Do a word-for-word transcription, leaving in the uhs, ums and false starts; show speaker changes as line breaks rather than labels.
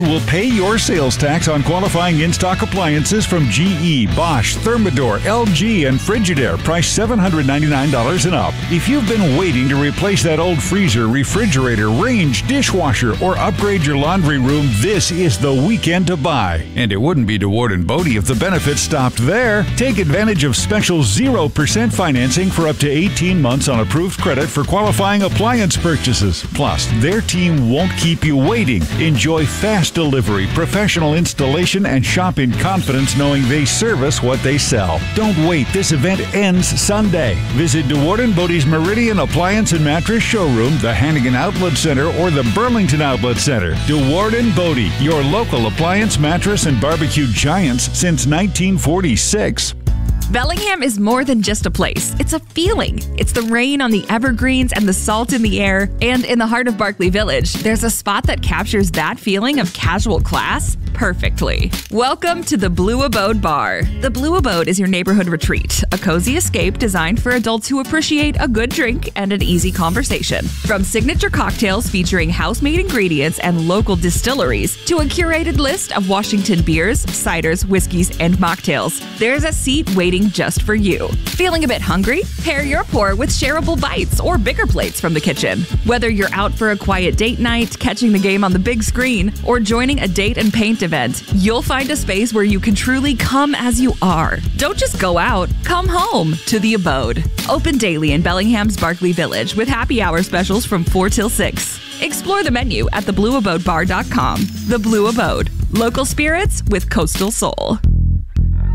will pay your sales tax on qualifying in-stock appliances from G E, Bosch, Thermador, L G, and Frigidaire, priced seven hundred ninety-nine dollars and up. If you've been waiting to replace that old freezer, refrigerator, range, dishwasher, or upgrade your laundry room, this is the weekend to buy. And it wouldn't be DeWard and Bodie if the benefits stopped there. Take advantage of special zero percent financing for up to eighteen months on approved credit for qualifying appliance purchases. Plus, their team won't keep you waiting. Enjoy fast delivery, professional installation, and shop in confidence knowing they service what they sell. Don't wait. This event ends Sunday. Visit DeWard and Bodie's Meridian Appliance and Mattress Showroom, the Hannigan Outlet Center, or the Burlington Outlet Center. DeWard and Bodie, your local appliance, mattress, and barbecue giants since nineteen forty-six.
Bellingham is more than just a place. It's a feeling. It's the rain on the evergreens and the salt in the air. And in the heart of Barkley Village, there's a spot that captures that feeling of casual class perfectly. Welcome to the Blue Abode Bar. The Blue Abode is your neighborhood retreat, a cozy escape designed for adults who appreciate a good drink and an easy conversation. From signature cocktails featuring house-made ingredients and local distilleries to a curated list of Washington beers, ciders, whiskeys, and mocktails, there's a seat waiting just for you. Feeling a bit hungry? Pair your pour with shareable bites or bigger plates from the kitchen. Whether you're out for a quiet date night, catching the game on the big screen, or joining a date and paint event, you'll find a space where you can truly come as you are. Don't just go out, come home to the Abode. Open daily in Bellingham's Barkley Village with happy hour specials from four till six. Explore the menu at the blue abode bar dot com. The Blue Abode. Local spirits with coastal soul.